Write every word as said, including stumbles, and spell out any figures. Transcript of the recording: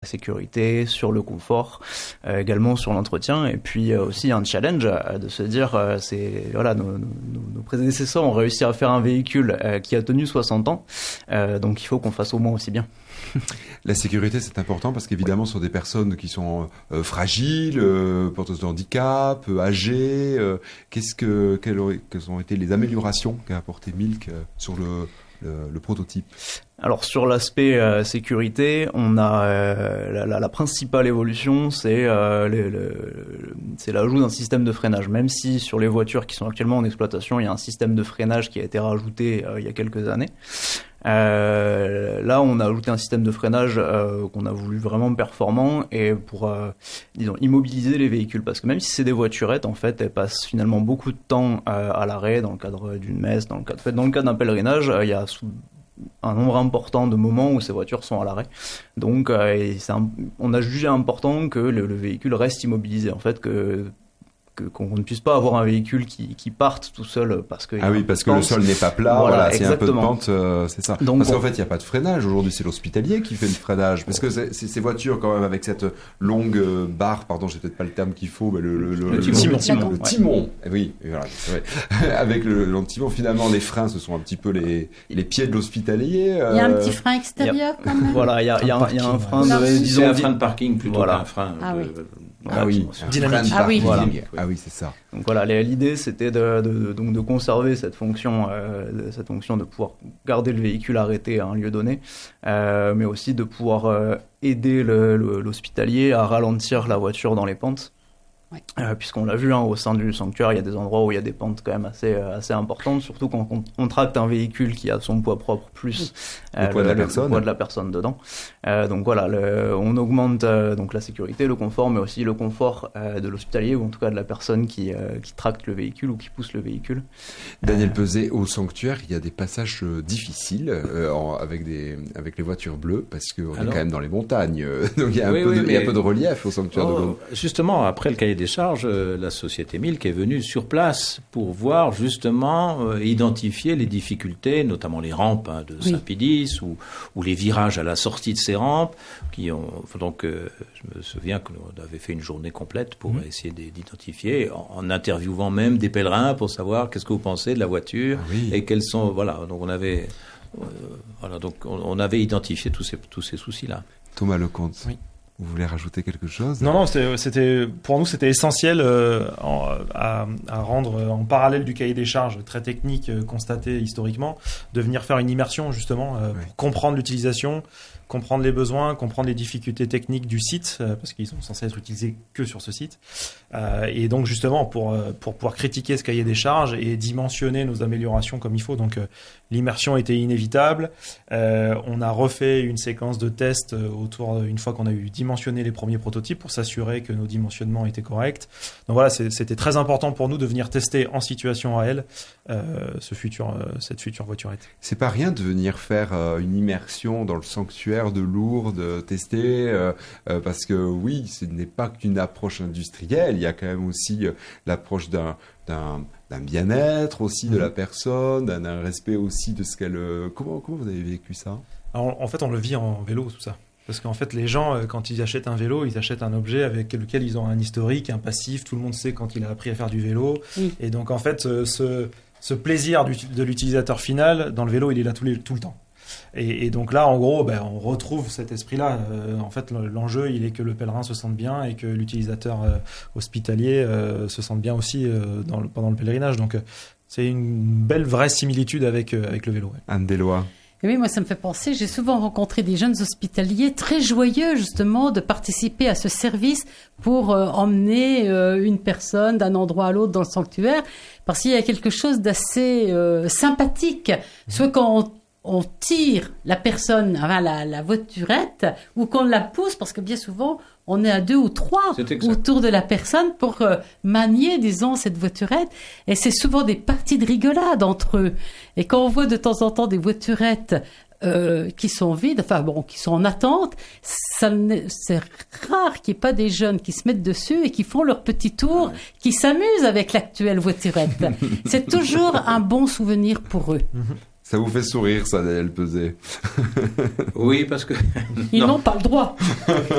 sécurité, sur le confort, euh, également sur l'entretien, et puis euh, aussi un challenge euh, de se dire, euh, c'est voilà, nos, nos, nos prédécesseurs ont réussi à faire un véhicule euh, qui a tenu soixante ans, euh, donc il faut qu'on fasse au moins aussi bien. La sécurité, c'est important parce qu'évidemment, ce sont des personnes qui sont euh, fragiles, euh, porteuses de handicap, euh, âgées. Euh, qu'est-ce que, quelles, ont, quelles ont été les améliorations qu'a apporté Milk euh, sur le, le, le prototype ? Alors sur l'aspect euh, sécurité, on a euh, la, la, la principale évolution, c'est euh, le, le, c'est l'ajout d'un système de freinage. Même si sur les voitures qui sont actuellement en exploitation, il y a un système de freinage qui a été rajouté euh, il y a quelques années. Euh, là, on a ajouté un système de freinage euh, qu'on a voulu vraiment performant et pour, euh, disons, immobiliser les véhicules. Parce que même si c'est des voiturettes, en fait, elles passent finalement beaucoup de temps euh, à l'arrêt dans le cadre d'une messe, dans le cadre, en fait, dans le cadre d'un pèlerinage, euh, il y a sous, un nombre important de moments où ces voitures sont à l'arrêt. Donc, euh, et c'est un, on a jugé important que le, le véhicule reste immobilisé. En fait, que qu'on ne puisse pas avoir un véhicule qui, qui parte tout seul parce que ah oui parce que le sol n'est pas plat, voilà, voilà c'est un peu de pente, euh, c'est ça. Donc, parce qu'en fait il n'y a pas de freinage aujourd'hui, c'est l'hospitalier qui fait le freinage parce que c'est, c'est ces voitures quand même avec cette longue barre, pardon j'ai peut-être pas le terme qu'il faut, mais le, le, le, le timon, le, timon, le ouais. timon. Oui voilà c'est vrai. Avec le, le timon finalement les freins ce sont un petit peu les les pieds de l'hospitalier. Euh... Il y a un petit frein extérieur quand même. Voilà il y a il y a, il y a un frein de, disons un frein de parking plutôt voilà. qu'un frein. Ah de, oui. Ah oui, dynamique. Ah oui. Voilà. Ah oui, c'est ça. Donc voilà, l'idée c'était de, de, donc de conserver cette fonction, euh, de, cette fonction de pouvoir garder le véhicule arrêté à un lieu donné, euh, mais aussi de pouvoir euh, aider le, le, l'hospitalier à ralentir la voiture dans les pentes. Ouais. Euh, puisqu'on l'a vu hein, au sein du sanctuaire, il y a des endroits où il y a des pentes quand même assez euh, assez importantes, surtout quand on, on tracte un véhicule qui a son poids propre plus euh, le, poids, le, de la le, le poids de la personne dedans. Euh, donc voilà, le, on augmente euh, donc la sécurité, le confort, mais aussi le confort euh, de l'hospitalier ou en tout cas de la personne qui euh, qui tracte le véhicule ou qui pousse le véhicule. Daniel euh, Peuzet, au sanctuaire, il y a des passages difficiles euh, en, avec des avec les voitures bleues parce que on est quand même dans les montagnes, donc il y a un oui, peu oui, de, mais... il y a un peu de relief au sanctuaire oh, de l'eau. Justement, après le cahier des charges, la société Milk est venue sur place pour voir justement euh, identifier les difficultés, notamment les rampes hein, de oui. Saint-Pédis ou, ou les virages à la sortie de ces rampes. Qui ont, donc, euh, je me souviens qu'on avait fait une journée complète pour mmh. essayer d'identifier, en, en interviewant même des pèlerins pour savoir qu'est-ce que vous pensez de la voiture ah oui. et quels sont. Voilà, donc on avait, euh, voilà, donc on, on avait identifié tous ces, tous ces soucis-là. Thomas Lecomte. Oui. Vous voulez rajouter quelque chose ? Non, non, c'était, c'était, pour nous, c'était essentiel euh, en, à, à rendre en parallèle du cahier des charges très technique euh, constaté historiquement, de venir faire une immersion justement euh, oui. pour comprendre l'utilisation, comprendre les besoins, comprendre les difficultés techniques du site, euh, parce qu'ils sont censés être utilisés que sur ce site. Euh, et donc justement pour, euh, pour pouvoir critiquer ce cahier des charges et dimensionner nos améliorations comme il faut. Donc euh, l'immersion était inévitable. Euh, on a refait une séquence de tests autour, une fois qu'on a eu dimensionné les premiers prototypes pour s'assurer que nos dimensionnements étaient corrects. Donc voilà, c'est, c'était très important pour nous de venir tester en situation réelle euh, ce futur, euh, cette future voiturette. C'est pas rien de venir faire euh, une immersion dans le sanctuaire de Lourdes, tester, euh, euh, parce que oui, ce n'est pas qu'une approche industrielle, il y a quand même aussi euh, l'approche d'un, d'un, d'un bien-être aussi de la personne, d'un, d'un respect aussi de ce qu'elle... Euh, comment, comment vous avez vécu ça ? Alors, en fait, on le vit en vélo, tout ça. Parce qu'en fait, les gens, quand ils achètent un vélo, ils achètent un objet avec lequel ils ont un historique, un passif. Tout le monde sait quand il a appris à faire du vélo. Oui. Et donc, en fait, ce, ce plaisir du, de l'utilisateur final, dans le vélo, il est là tout, les, tout le temps. Et, et donc là, en gros, ben, on retrouve cet esprit-là. Euh, en fait, l'enjeu, il est que le pèlerin se sente bien et que l'utilisateur euh, hospitalier euh, se sente bien aussi euh, dans le, pendant le pèlerinage. Donc, euh, c'est une belle, vraie similitude avec, euh, avec le vélo. Ouais. Anne Deslois. Et oui, moi, ça me fait penser, j'ai souvent rencontré des jeunes hospitaliers très joyeux, justement, de participer à ce service pour euh, emmener euh, une personne d'un endroit à l'autre dans le sanctuaire, parce qu'il y a quelque chose d'assez euh, sympathique. Soit quand on on tire la personne, enfin la, la voiturette, ou qu'on la pousse, parce que bien souvent, on est à deux ou trois autour de la personne pour euh, manier, disons, cette voiturette. Et c'est souvent des parties de rigolade entre eux. Et quand on voit de temps en temps des voiturettes euh, qui sont vides, enfin bon, qui sont en attente, ça, c'est rare qu'il n'y ait pas des jeunes qui se mettent dessus et qui font leur petit tour, qui s'amusent avec l'actuelle voiturette. C'est toujours un bon souvenir pour eux. Ça vous fait sourire, ça, Daniel Peuzet ? Oui, parce que... Ils n'ont pas le droit.